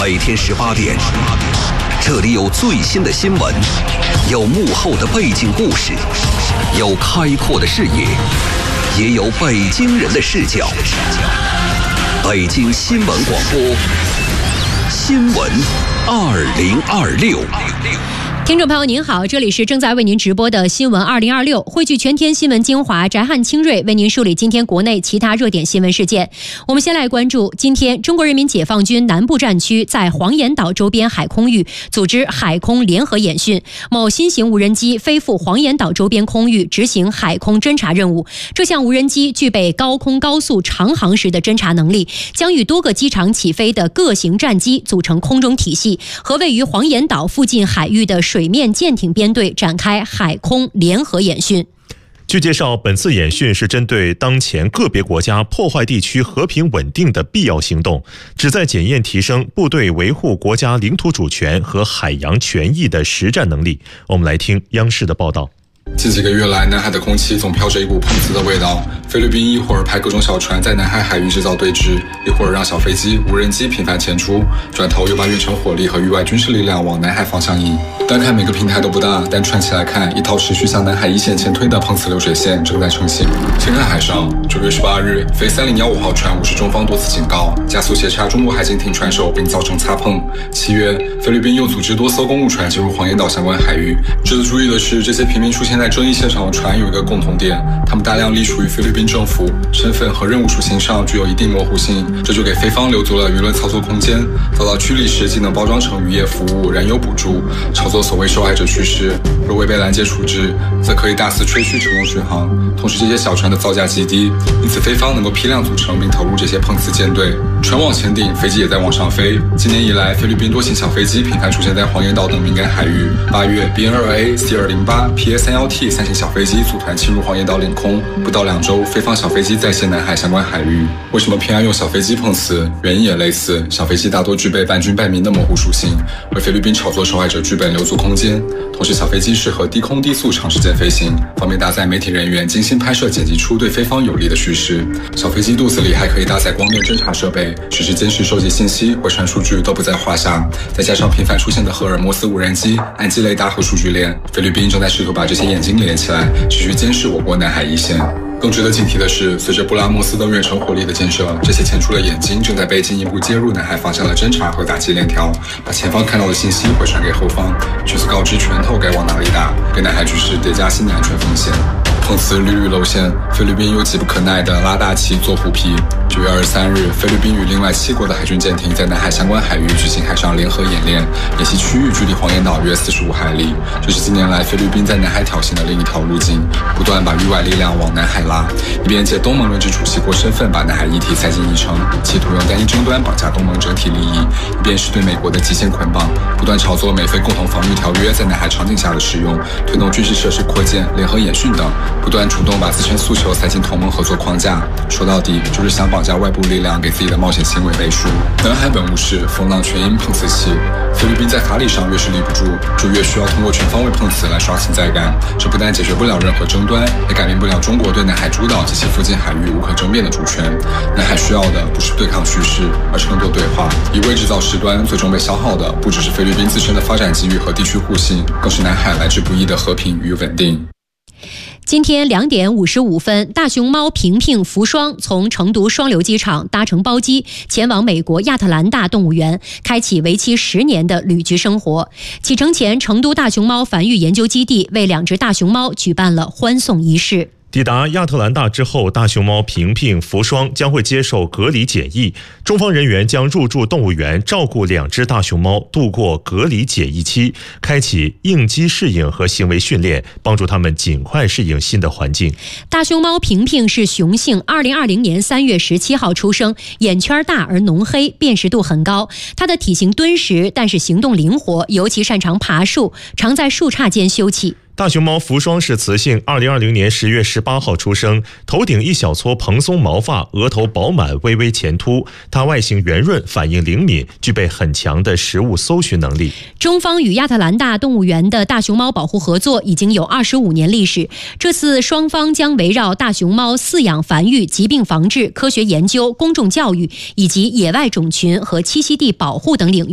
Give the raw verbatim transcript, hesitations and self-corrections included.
每天十八点，这里有最新的新闻，有幕后的背景故事，有开阔的视野，也有北京人的视角。北京新闻广播，新闻二零二六。 听众朋友您好，这里是正在为您直播的新闻二零二六，汇聚全天新闻精华，翟汉清锐为您梳理今天国内其他热点新闻事件。我们先来关注今天中国人民解放军南部战区在黄岩岛周边海空域组织海空联合演训，某新型无人机飞赴黄岩岛周边空域执行海空侦察任务。这项无人机具备高空高速长航时的侦察能力，将与多个机场起飞的各型战机组成空中体系，和位于黄岩岛附近海域的水面舰艇编队展开海空联合演训。 据介绍，本次演训是针对当前个别国家破坏地区和平稳定的必要行动，旨在检验提升部队维护国家领土主权和海洋权益的实战能力。我们来听央视的报道。 近几个月来，南海的空气总飘着一股碰瓷的味道。菲律宾一会儿派各种小船在南海海域制造对峙，一会儿让小飞机、无人机频繁前出，转头又把远程火力和域外军事力量往南海方向引。单看每个平台都不大，但串起来看，一套持续向南海一线前推的碰瓷流水线正在成型。青海海上，九月十八日，菲三零一五号船无视中方多次警告，加速斜插中国海警艇船首，并造成擦碰。七月，菲律宾又组织多艘公务船进入黄岩岛相关海域。值得注意的是，这些频频出现在争议现场的船有一个共同点，他们大量隶属于菲律宾政府，身份和任务属性上具有一定模糊性，这就给菲方留足了舆论操作空间。遭到驱离时，既能包装成渔业服务、燃油补助，炒作所谓受害者叙事；若未被拦截处置，则可以大肆吹嘘成功巡航。同时，这些小船的造价极低，因此菲方能够批量组成并投入这些碰瓷舰队。船往前顶，飞机也在往上飞。今年以来，菲律宾多型小飞机频繁出现在黄岩岛等敏感海域。八月 B N 二 A、C 二零八、P A 三十一 T 三型小飞机组团侵入黄岩岛领空，不到两周，菲方小飞机再现南海相关海域。为什么偏爱用小飞机碰瓷？原因也类似，小飞机大多具备半军半民的模糊属性，为菲律宾炒作受害者剧本留足空间。同时，小飞机适合低空低速长时间飞行，方便搭载媒体人员精心拍摄剪辑出对菲方有利的叙事。小飞机肚子里还可以搭载光电侦察设备，实时监视收集信息、回传数据都不在话下。再加上频繁出现的赫尔墨斯无人机、岸基雷达和数据链，菲律宾正在试图把这些眼睛连起来，持续监视我国南海一线。更值得警惕的是，随着布拉莫斯等远程火力的建设，这些前出的眼睛正在被进一步接入南海方向的侦察和打击链条，把前方看到的信息回传给后方，迅速告知拳头该往哪里打，给南海局势叠加新的安全风险。碰瓷屡屡露馅，菲律宾又急不可耐地拉大旗做虎皮。九月二十三日，菲律宾与另外七国的海军舰艇在南海相关海域举行海上联合演练，演习区域距离黄岩岛约四十五海里。这是近年来菲律宾在南海挑衅的另一条路径，不断把域外力量往南海拉，一边借东盟轮值主席国身份把南海议题塞进议程，企图用单一争端绑架东盟整体利益；一边是对美国的极限捆绑，不断炒作美菲共同防御条约在南海场景下的使用，推动军事设施扩建、联合演训等，不断主动把自身诉求塞进同盟合作框架。说到底，就是想绑架外部力量给自己的冒险行为背书。南海本无事，风浪全因碰瓷起。菲律宾在法理上越是立不住，就越需要通过全方位碰瓷来刷存在感。这不但解决不了任何争端，也改变不了中国对南海诸岛及其附近海域无可争辩的主权。南海需要的不是对抗叙事，而是更多对话。一味制造事端，最终被消耗的不只是菲律宾自身的发展机遇和地区互信，更是南海来之不易的和平与稳定。 今天两点五十五分，大熊猫平平福双从成都双流机场搭乘包机前往美国亚特兰大动物园，开启为期十年的旅居生活。启程前，成都大熊猫繁育研究基地为两只大熊猫举办了欢送仪式。 抵达亚特兰大之后，大熊猫平平、福双将会接受隔离检疫，中方人员将入驻动物园，照顾两只大熊猫度过隔离检疫期，开启应激适应和行为训练，帮助它们尽快适应新的环境。 大熊猫平平是雄性，二零二零年三月十七号出生，眼圈大而浓黑，辨识度很高。它的体型敦实，但是行动灵活，尤其擅长爬树，常在树杈间休憩。 大熊猫福双是雌性，二零二零年十月十八号出生，头顶一小撮蓬松毛发，额头饱满，微微前凸。它外形圆润，反应灵敏，具备很强的食物搜寻能力。 中方与亚特兰大动物园的大熊猫保护合作已经有二十五年历史。这次双方将围绕大熊猫饲养、繁育、疾病防治、科学研究、公众教育以及野外种群和栖息地保护等领域